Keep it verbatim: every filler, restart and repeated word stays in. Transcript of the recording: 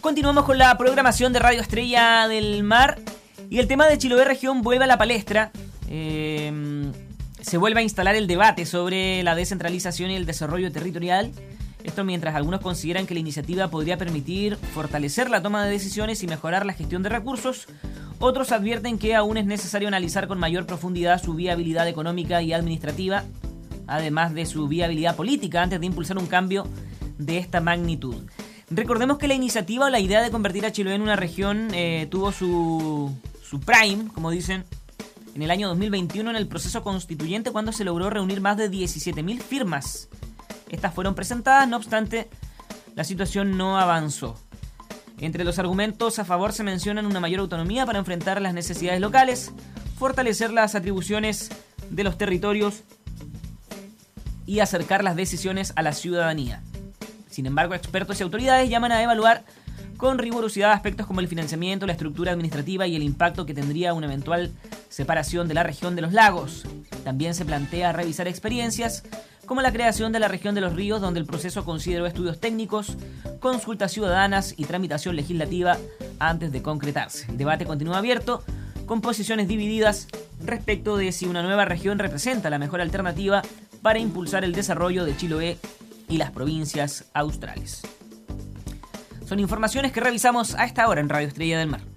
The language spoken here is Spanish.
Continuamos con la programación de Radio Estrella del Mar y el tema de Chiloé Región vuelve a la palestra. Eh, se vuelve a instalar el debate sobre la descentralización y el desarrollo territorial. Esto mientras algunos consideran que la iniciativa podría permitir fortalecer la toma de decisiones y mejorar la gestión de recursos. Otros advierten que aún es necesario analizar con mayor profundidad su viabilidad económica y administrativa, además de su viabilidad política, antes de impulsar un cambio de esta magnitud. Recordemos que la iniciativa o la idea de convertir a Chiloé en una región eh, tuvo su, su prime, como dicen, en el año dos mil veintiuno en el proceso constituyente, cuando se logró reunir más de diecisiete mil firmas. Estas fueron presentadas, no obstante, la situación no avanzó. Entre los argumentos a favor se mencionan una mayor autonomía para enfrentar las necesidades locales, fortalecer las atribuciones de los territorios y acercar las decisiones a la ciudadanía. Sin embargo, expertos y autoridades llaman a evaluar con rigurosidad aspectos como el financiamiento, la estructura administrativa y el impacto que tendría una eventual separación de la región de los lagos. También se plantea revisar experiencias como la creación de la región de los ríos, donde el proceso consideró estudios técnicos, consultas ciudadanas y tramitación legislativa antes de concretarse. El debate continúa abierto, con posiciones divididas respecto de si una nueva región representa la mejor alternativa para impulsar el desarrollo de Chiloé y las provincias australes. Son informaciones que revisamos a esta hora en Radio Estrella del Mar.